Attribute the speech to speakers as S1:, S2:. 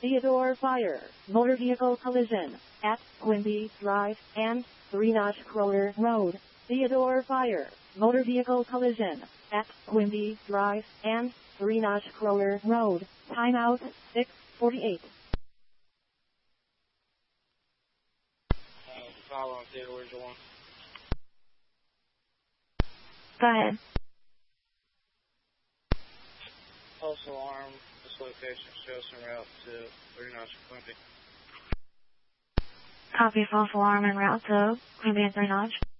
S1: Theodore Fire, motor vehicle collision, at Quimby Drive and 3-Notch Crowler Road. Theodore Fire, motor vehicle collision, at Quimby Drive and 3-Notch Crowler Road. Timeout 6:48.
S2: Follow on Theodore's one.
S3: Go ahead.
S2: False alarm. This location shows en route to 3-Notch Quimby.
S3: Copy, false alarm en route to Quimby and 3-Notch.